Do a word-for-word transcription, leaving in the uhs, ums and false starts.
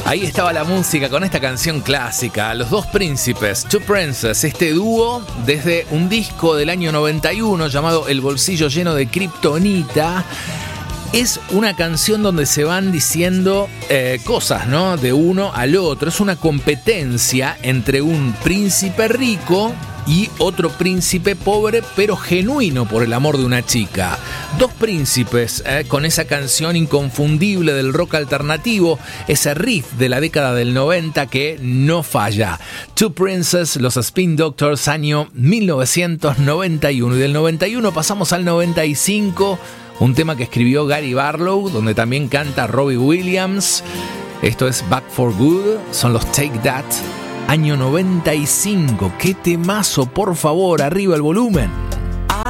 Ahí estaba la música con esta canción clásica, Los Dos Príncipes, Two Princes, este dúo desde un disco del año noventa y uno llamado El Bolsillo Lleno de Kriptonita. Es una canción donde se van diciendo eh, cosas, ¿no? De uno al otro. Es una competencia entre un príncipe rico y otro príncipe pobre, pero genuino por el amor de una chica. Dos príncipes eh, con esa canción inconfundible del rock alternativo, ese riff de la década del noventa que no falla. Two Princes, los Spin Doctors, año mil novecientos noventa y uno. Y del noventa y uno pasamos al noventa y cinco, un tema que escribió Gary Barlow, donde también canta Robbie Williams. Esto es Back for Good, son los Take That. Año noventa y cinco, qué temazo, por favor, arriba el volumen.